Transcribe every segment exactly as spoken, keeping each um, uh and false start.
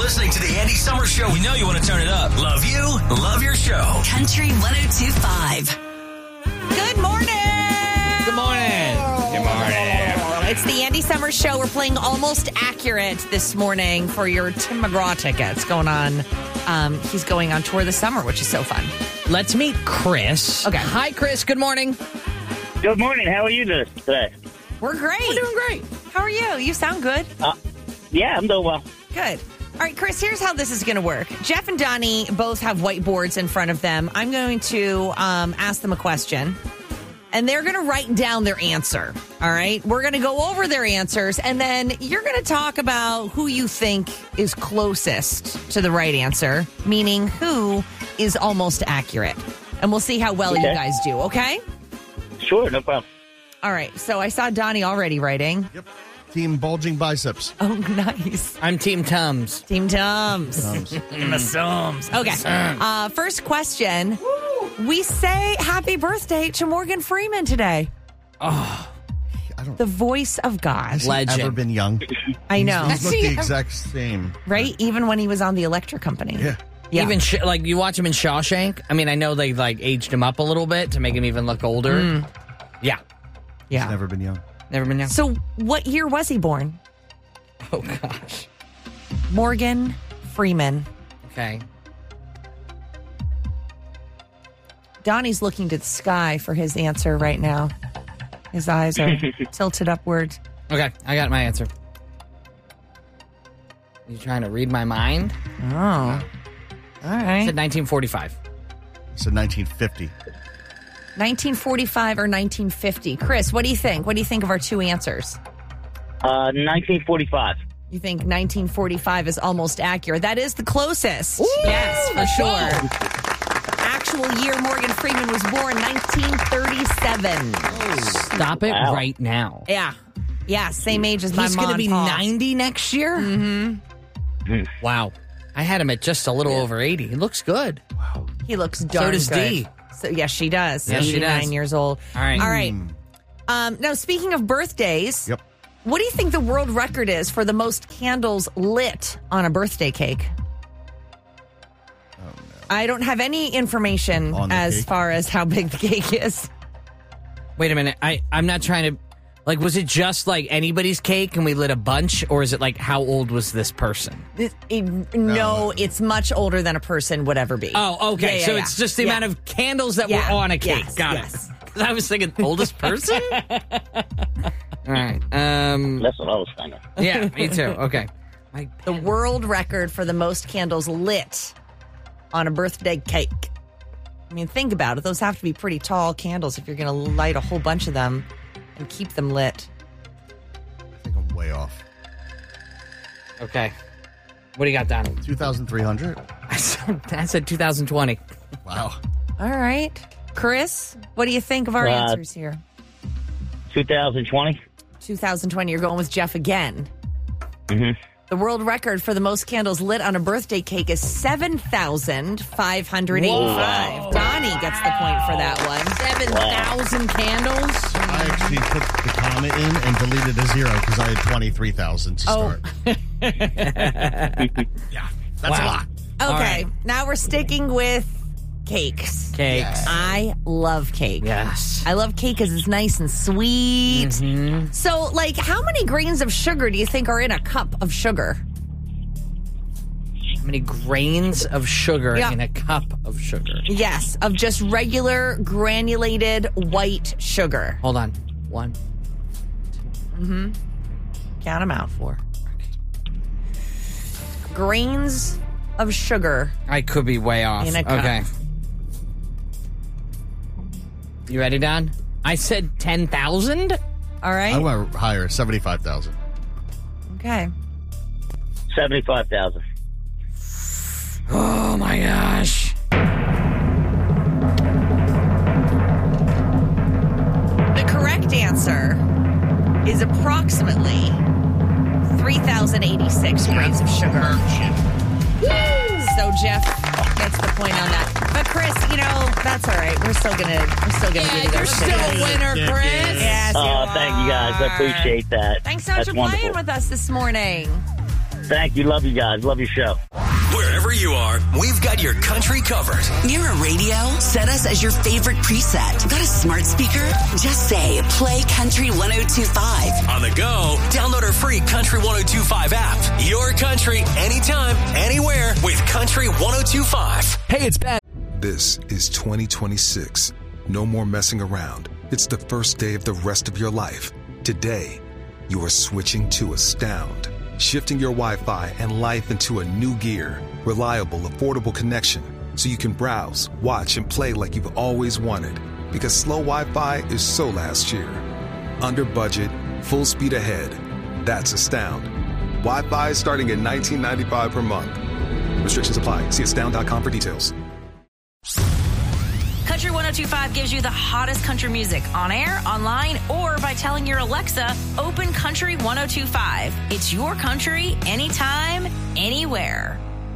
listening to the Andy Summer Show. We know you want to turn it up. Love you. Love your show. Country one oh two point five. Good morning. Good morning. Good morning. It's the Andy Summer Show. We're playing Almost Accurate this morning for your Tim McGraw tickets going on. Um, he's going on tour this summer, which is so fun. Let's meet Chris. Okay. Hi, Chris. Good morning. Good morning. How are you today? We're great. We're doing great. How are you? You sound good. Uh, yeah, I'm doing well. Good. All right, Chris, here's how this is going to work. Jeff and Donnie both have whiteboards in front of them. I'm going to um, ask them a question, and they're going to write down their answer. All right? We're going to go over their answers, and then you're going to talk about who you think is closest to the right answer, meaning who is almost accurate. And we'll see how well Okay. you guys do, okay? Sure, no problem. All right, so I saw Donnie already writing. Yep. Team bulging biceps. Oh, nice. I'm Team Tums. Team Tums. Tums. Team Tums. Okay. Uh, first question. We say happy birthday to Morgan Freeman today. I don't The voice of God. Has he Legend. ever been young? I know. He's looked the exact same. Right? Even when he was on the Electric Company. Yeah. Yeah. Even sh- like you watch him in Shawshank. I mean, I know they like aged him up a little bit to make him even look older. Mm. Yeah. yeah. He's never been young. Never been young. So what year was he born? Oh gosh. Morgan Freeman. Okay. Donnie's looking to the sky for his answer right now. His eyes are tilted upward. Okay. I got my answer. You trying to read my mind? Oh. All I right. said nineteen forty-five. It's in nineteen fifty. nineteen forty-five or nineteen fifty. Chris, what do you think? What do you think of our two answers? Uh, nineteen forty-five. You think nineteen forty-five is almost accurate. That is the closest. Yes, for sure. Actual year Morgan Freeman was born, nineteen thirty-seven. Stop it Wow. right now. Yeah. Yeah, same age as my He's mom. going to be Paul. ninety next year? Mm-hmm. Wow. I had him at just a little over eighty. He looks good. He looks darn does good. Dee. So, yes, she does. Yes, she eighty-nine does. years old. All right. All right. Um, now, speaking of birthdays, Yep. what do you think the world record is for the most candles lit on a birthday cake? I don't have any information On the as cake? far as how big the cake is. Wait a minute. I, I'm not trying to... Like, was it just like anybody's cake and we lit a bunch? Or is it like, how old was this person? It- it- no, it's much older than a person would ever be. Oh, okay. Yeah, yeah, so yeah. it's just the Yeah. amount of candles that Yeah. were on a cake. Yes, Got yes. it. 'Cause I was thinking, oldest person? All right. Um, That's what I was thinking. yeah, me too. Okay. My The world record for the most candles lit on a birthday cake. I mean, think about it. Those have to be pretty tall candles if you're going to light a whole bunch of them and keep them lit. I think I'm way off. Okay. What do you got, Donnie? two thousand three hundred? I said, I said two thousand twenty. Wow. All right. Chris, what do you think of our Uh, answers here? two thousand twenty. two thousand twenty, you're going with Jeff again. Mm-hmm. The world record for the most candles lit on a birthday cake is seven thousand five hundred eighty-five. Whoa. Donnie gets the point for that one. seven thousand candles? I actually put the comma in and deleted a zero because I had twenty-three thousand to Oh. start. Yeah. That's Wow. a lot. Okay, All right. now we're sticking with cakes. Cakes. I love cake. Yes. I love cake because it's nice and sweet. Mm-hmm. So, like, how many grains of sugar do you think are in a cup of sugar? How many grains of sugar Yeah. in a cup of sugar? Yes, of just regular granulated white sugar. Hold on. One, Count them out. four. Grains of sugar. I could be way off. In a cup. Okay. You ready, Don? I said ten thousand? All right. I went higher, seventy-five thousand. Okay. seventy-five thousand. Oh my gosh. The correct answer is approximately three thousand eighty-six grains of sugar. So Jeff gets the point on that. But Chris, you know, that's all right. We're still gonna we're still gonna give you You're those still a tickets. winner, Chris. Yes, Oh, you thank you guys. I are. appreciate that. Thanks so much That's for wonderful. playing with us this morning. Thank you. Love you guys. Love your show. Wherever you are, we've got your country covered. Near a radio? Set us as your favorite preset. Got a smart speaker? Just say, play Country one oh two five. On the go, download our free Country one oh two five app. Your country, anytime, anywhere with Country one oh two five. Hey, it's Ben. This is twenty twenty-six. No more messing around. It's the first day of the rest of your life. Today, you are switching to Astound. Shifting your Wi-Fi and life into a new gear. Reliable, affordable connection so you can browse, watch, and play like you've always wanted. Because slow Wi-Fi is so last year. Under budget, full speed ahead. That's Astound. Wi-Fi starting at nineteen ninety-five per month. Restrictions apply. See astound dot com for details. Country one oh two five gives you the hottest country music on air, online, or by telling your Alexa, open Country one oh two five. It's your country, anytime, anywhere.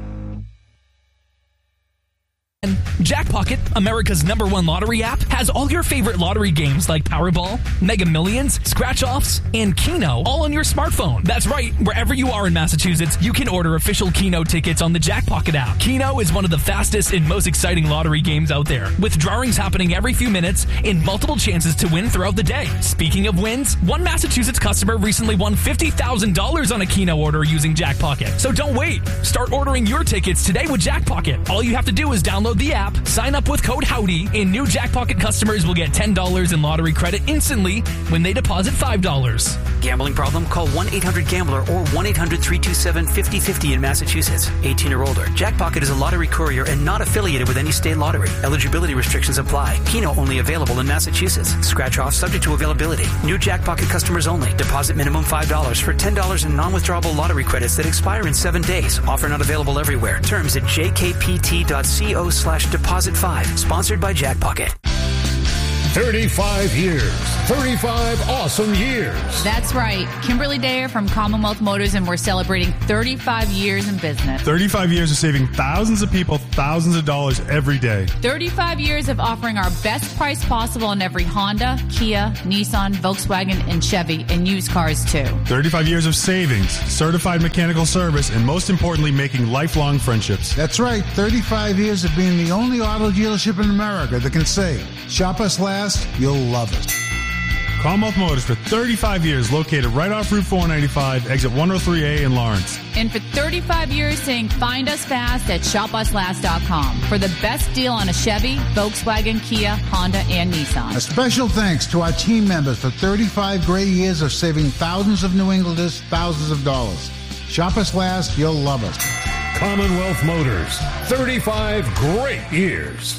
Jackpocket, America's number one lottery app, has all your favorite lottery games like Powerball, Mega Millions, Scratch-Offs, and Keno all on your smartphone. That's right, wherever you are in Massachusetts, you can order official Keno tickets on the Jackpocket app. Keno is one of the fastest and most exciting lottery games out there, with drawings happening every few minutes and multiple chances to win throughout the day. Speaking of wins, one Massachusetts customer recently won fifty thousand dollars on a Keno order using Jackpocket. So don't wait. Start ordering your tickets today with Jackpocket. All you have to do is download the app, sign up with code Howdy, and new Jackpocket customers will get ten dollars in lottery credit instantly when they deposit five dollars. Gambling problem? Call one eight hundred gambler or one eight hundred three two seven five oh five oh in Massachusetts. eighteen or older. Jackpocket is a lottery courier and not affiliated with any state lottery. Eligibility restrictions apply. Keno only available in Massachusetts. Scratch off subject to availability. New Jackpocket customers only. Deposit minimum five dollars for ten dollars in non-withdrawable lottery credits that expire in seven days. Offer not available everywhere. Terms at j k p t dot co slash deposit five. Sponsored by Jackpocket. thirty-five years. thirty-five awesome years. That's right. Kimberly Dayer from Commonwealth Motors, and we're celebrating thirty-five years in business. thirty-five years of saving thousands of people thousands of dollars every day. thirty-five years of offering our best price possible on every Honda, Kia, Nissan, Volkswagen, and Chevy, and used cars too. thirty-five years of savings, certified mechanical service, and most importantly, making lifelong friendships. That's right. thirty-five years of being the only auto dealership in America that can say, shop us last, you'll love it. Commonwealth Motors for thirty-five years, located right off Route four ninety-five, exit one oh three A in Lawrence. And for thirty-five years saying find us fast at shop us last dot com for the best deal on a Chevy, Volkswagen, Kia, Honda, and Nissan. A special thanks to our team members for thirty-five great years of saving thousands of New Englanders thousands of dollars. Shop us last, you'll love us. Commonwealth Motors, thirty-five great years.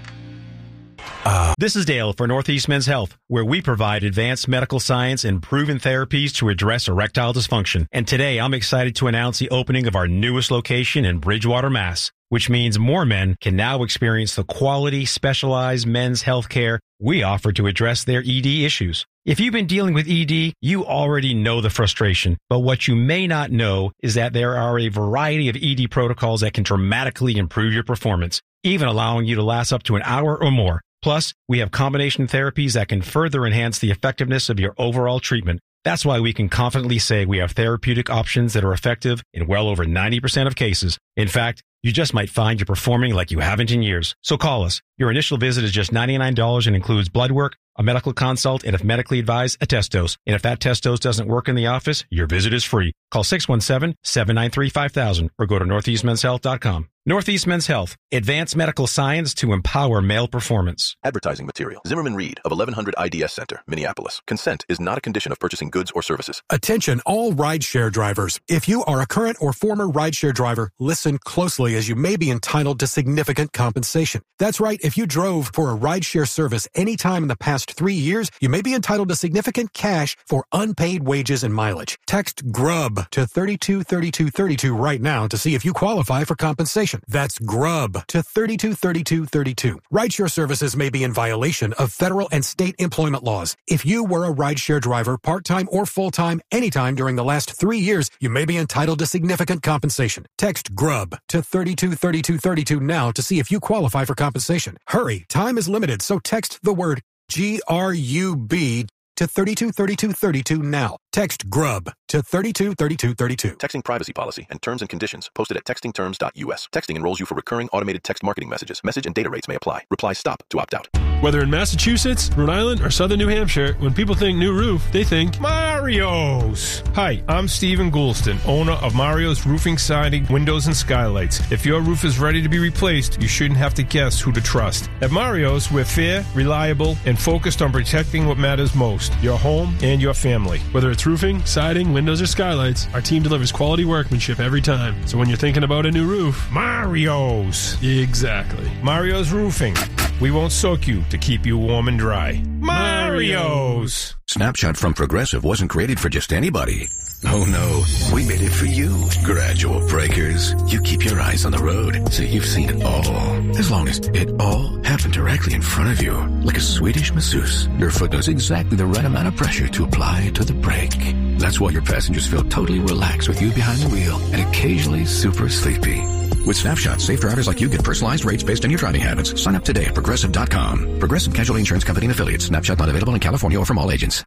Uh, this is Dale for Northeast Men's Health, where we provide advanced medical science and proven therapies to address erectile dysfunction. And today I'm excited to announce the opening of our newest location in Bridgewater, Mass, which means more men can now experience the quality, specialized men's health care we offer to address their E D issues. If you've been dealing with E D, you already know the frustration. But what you may not know is that there are a variety of E D protocols that can dramatically improve your performance, even allowing you to last up to an hour or more. Plus, we have combination therapies that can further enhance the effectiveness of your overall treatment. That's why we can confidently say we have therapeutic options that are effective in well over ninety percent of cases. In fact, you just might find you're performing like you haven't in years. So call us. Your initial visit is just ninety-nine dollars and includes blood work, a medical consult, and if medically advised, a test dose. And if that test dose doesn't work in the office, your visit is free. Call six one seven, seven nine three, five thousand or go to northeast men's health dot com. Northeast Men's Health, advanced medical science to empower male performance. Advertising material. Zimmerman Reed of eleven hundred I D S Center, Minneapolis. Consent is not a condition of purchasing goods or services. Attention all rideshare drivers. If you are a current or former rideshare driver, listen closely as you may be entitled to significant compensation. That's right. If you drove for a rideshare service anytime in the past three years, you may be entitled to significant cash for unpaid wages and mileage. Text GRUB to thirty-two thirty-two thirty-two right now to see if you qualify for compensation. That's GRUB to thirty-two thirty-two thirty-two. Rideshare services may be in violation of federal and state employment laws. If you were a rideshare driver, part-time or full-time, anytime during the last three years, you may be entitled to significant compensation. Text GRUB to thirty-two thirty-two thirty-two now to see if you qualify for compensation. Hurry, time is limited, so text the word G R U B to thirty-two thirty-two thirty-two now. Text GRUB to thirty-two thirty-two thirty-two. Texting privacy policy and terms and conditions posted at texting terms dot U S. Texting enrolls you for recurring automated text marketing messages. Message and data rates may apply. Reply STOP to opt out. Whether in Massachusetts, Rhode Island, or Southern New Hampshire, when people think new roof, they think Mario's. Hi, I'm Stephen Goulston, owner of Mario's Roofing, Siding, Windows, and Skylights. If your roof is ready to be replaced, you shouldn't have to guess who to trust. At Mario's, we're fair, reliable, and focused on protecting what matters most, your home and your family. Whether it's roofing, siding, windows, or skylights, our team delivers quality workmanship every time. So when you're thinking about a new roof, Mario's. Exactly. Mario's Roofing. We won't soak you to keep you warm and dry. Mario's. Snapshot from Progressive wasn't created for just anybody. Oh no, we made it for you. Gradual breakers. You keep your eyes on the road, so you've seen it all. As long as it all happened directly in front of you, like a Swedish masseuse, your foot knows exactly the right amount of pressure to apply to the brake. That's why your passengers feel totally relaxed with you behind the wheel and occasionally super sleepy. With Snapshot, safe drivers like you get personalized rates based on your driving habits. Sign up today at Progressive dot com. Progressive Casualty Insurance Company and Affiliates. Snapshot not available in California or from all agents.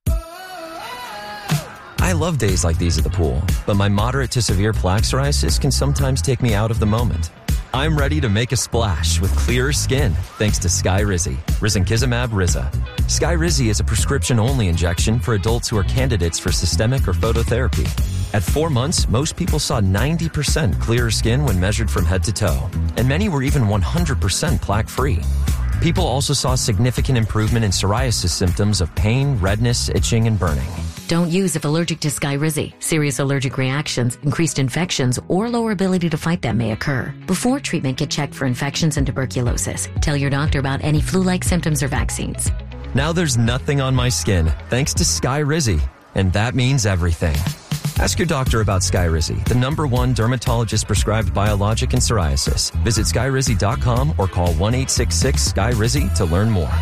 I love days like these at the pool, but my moderate to severe plaque psoriasis can sometimes take me out of the moment. I'm ready to make a splash with clearer skin thanks to Skyrizi, Risankizumab Riza. Skyrizi is a prescription-only injection for adults who are candidates for systemic or phototherapy. At four months, most people saw ninety percent clearer skin when measured from head to toe, and many were even one hundred percent plaque-free. People also saw significant improvement in psoriasis symptoms of pain, redness, itching, and burning. Don't use if allergic to Skyrizi. Serious allergic reactions, increased infections, or lower ability to fight them may occur. Before treatment, get checked for infections and tuberculosis. Tell your doctor about any flu-like symptoms or vaccines. Now there's nothing on my skin thanks to Skyrizi, and that means everything. Ask your doctor about Skyrizi, the number one dermatologist-prescribed biologic in psoriasis. Visit Skyrizi dot com or call one eight six six S K Y R I Z I to learn more.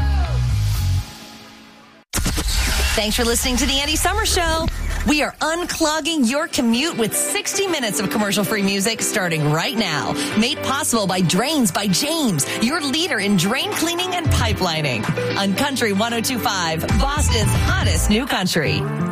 Thanks for listening to the Andy Summer Show. We are unclogging your commute with sixty minutes of commercial-free music starting right now. Made possible by Drains by James, your leader in drain cleaning and pipelining. On Country one oh two point five, Boston's hottest new country.